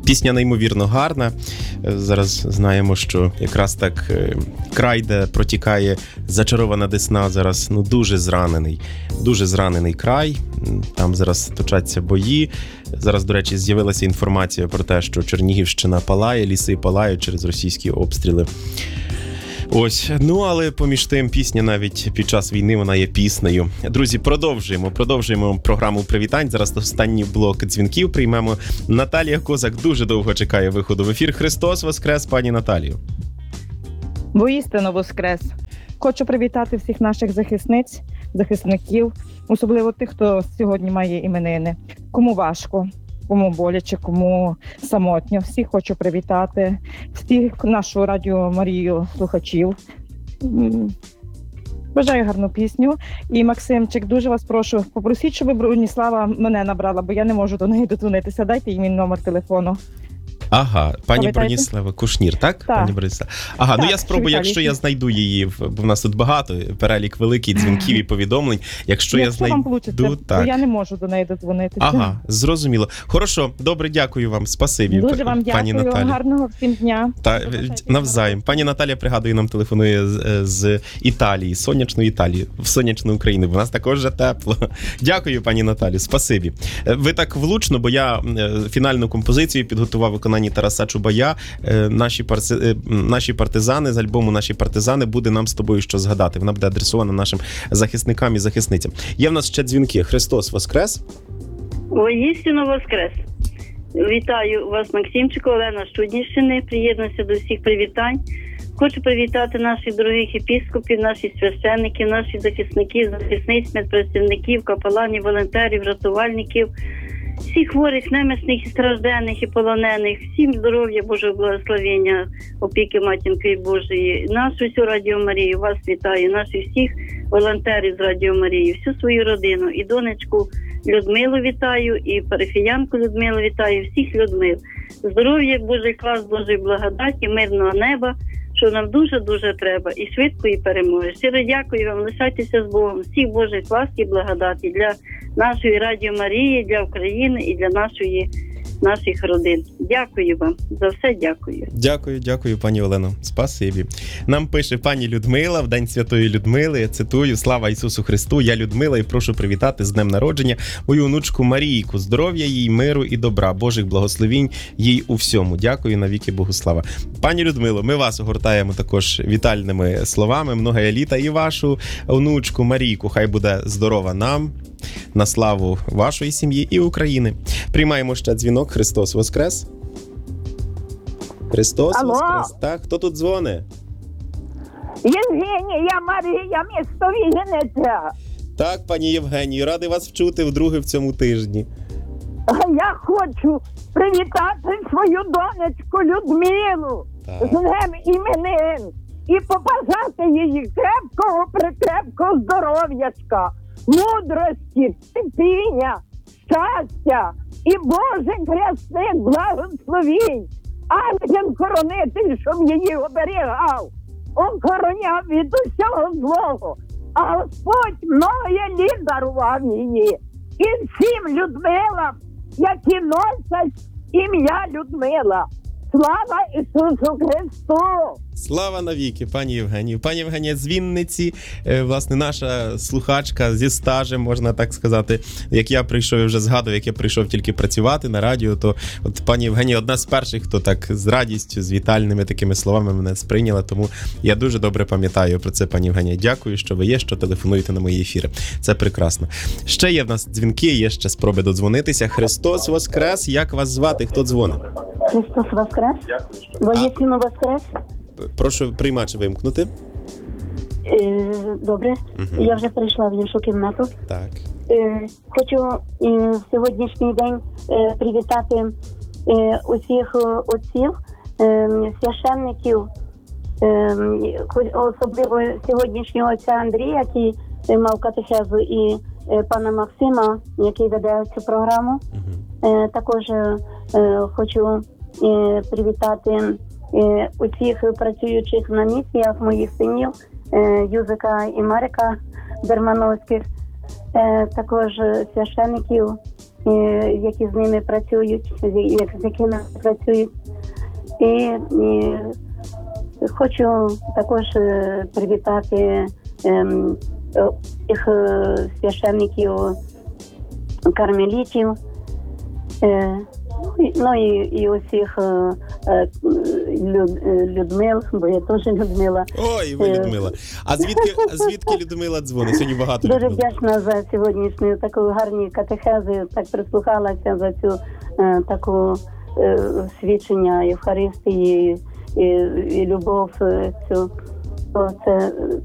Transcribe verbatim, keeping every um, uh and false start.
Пісня неймовірно гарна. Зараз знаємо, що якраз так край, де протікає зачарована Десна, зараз ну дуже зранений. Дуже зранений край. Там зараз точаться бої. Зараз, до речі, з'явилася інформація про те, що Чернігівщина палає, ліси палають через російські обстріли. Ось, ну але поміж тим, пісня навіть під час війни, вона є піснею. Друзі, продовжуємо, продовжуємо програму привітань. Зараз останній блок дзвінків приймемо. Наталія Козак дуже довго чекає виходу в ефір. Христос воскрес, пані Наталію. Воістину воскрес. Хочу привітати всіх наших захисниць, захисників, особливо тих, хто сьогодні має іменини. Кому важко, кому боляче, кому самотньо. Всіх хочу привітати, всіх нашу Радіо Марію слухачів. Бажаю гарну пісню. І, Максимчик, дуже вас прошу, попросіть, щоб Броніслава мене набрала, бо я не можу до неї додзвонитися. Дайте їй мій номер телефону. Ага, пані Броніслава Кушнір, так? Так. Пані Броніслава. Ага, так, ну я спробую, якщо я знайду її, бо в нас тут багато, перелік великий дзвінків і повідомлень. Якщо, якщо я знайду, вам вийде, так. бо я не можу до неї додзвонитися. Ага, зрозуміло. Хорошо, добре, дякую вам, спасибі, дуже вам пані дякую, Наталі. Гарного всім дня. Та, навзаєм. Пані Наталя, пригадую, нам телефонує з, з Італії, сонячної Італії, в сонячну Україну, бо у нас також вже тепло. Дякую, пані Наталі, спасибі. Ви так влучно, бо я фінальну композицію підготував виконанні Тараса Чубая. Наші, парти... Наші партизани, з альбому «Наші партизани» буде нам з тобою що згадати. Вона буде адресована нашим захисникам і захисницям. Є в нас ще дзвінки. Христос воскрес. Воістину воскрес. Вітаю вас, Максимчику, Олена з Чуднівщини. Приєднуюся до всіх привітань. Хочу привітати наших дорогих епіскопів, наших священників, наших захисників, захисниць, медпрацівників, капеланів, волонтерів, рятувальників, всіх хворих, немічних і стражденних і полонених, всім здоров'я, Божого благословення, опіки Матінки Божої. Нашу всю Радіо Марію вас вітаю, наших всіх волонтерів з Радіо Марії, всю свою родину, і донечку Людмилу вітаю, і парафіянку Людмилу вітаю, всіх Людмил. Здоров'я, Божий клас, Божої благодаті, мирного неба, що нам дуже-дуже треба, і швидкої перемоги. Щиро дякую вам, лишайтеся з Богом, всіх Божих ласки і благодаті для нашої Радіо Марії, для України і для нашої, наших родин. Дякую вам, за все дякую. Дякую, дякую, пані Олено, спасибі. Нам пише пані Людмила, в День Святої Людмили, я цитую: «Слава Ісусу Христу, я Людмила і прошу привітати з днем народження мою онучку Марійку, здоров'я їй, миру і добра, Божих благословінь їй у всьому. Дякую, навіки Богу слава». Пані Людмило, ми вас огортаємо також вітальними словами, многая літа, і вашу онучку Марійку, хай буде здорова нам, на славу вашої сім'ї і України. Приймаємо ще дзвінок. Христос воскрес. Христос Алло. воскрес. Так, хто тут дзвонить? Євгенія, Марія, місто Вінниця. Так, пані Євгенію, радий вас вчути вдруге в цьому тижні. Я хочу привітати свою донечку Людмилу Так. з днем іменин і побажати їй крепкого, прикрепкого здоров'ячка, мудрості, терпіння, щастя і Божий хресних благословінь. Ангел-хоронитель, щоб її оберігав, охороняв від усього злого, а Господь многоє літ дарував її. І всім Людмилам, які носять ім'я Людмила. Слава Ісусу Христу! Слава навіки, пані Євгенію. Пані Євгенія з Вінниці, е, власне, наша слухачка зі стажем, можна так сказати. Як я прийшов, я вже згадував, як я прийшов тільки працювати на радіо, то от пані Євгенія одна з перших, хто так з радістю, з вітальними такими словами мене сприйняла, тому я дуже добре пам'ятаю про це, пані Євгенія. Дякую, що ви є, що телефонуєте на мої ефіри. Це прекрасно. Ще є в нас дзвінки, є ще спроби додзвонитися. Христос воскрес, як вас звати, хто дзвонить? Христос воскрес! Воістину воскрес! Прошу приймач вимкнути. Е, добре, Угу. я вже прийшла в іншу кімнату. Так. Е, хочу е, в сьогоднішній день е, привітати е, усіх е, отців, е, священників, е, особливо сьогоднішнього отця Андрія, який е, мав катехезу, і е, пана Максима, який веде цю програму. Угу. Е, також е, хочу е, привітати е, усіх працюючих на місіях моїх синів, е, Юзика і Марика Дермановських, е, також священиків, е, які з ними працюють, з- як, з якими працюють. І, і хочу також е, привітати ем, е, тих е, священників кармелітів, е, ну, і- ну і, і усіх е, е, Люд, е, Людмил, бо я теж Людмила. Ой, ви Е. Людмила. А звідки, звідки Людмила дзвонить? Сьогодні багато Дуже Людмил. вдячна за сьогоднішню таку гарні катехези, так прислухалася за цю е, таку е, свідчення Євхаристії і, і любов е, цю. То це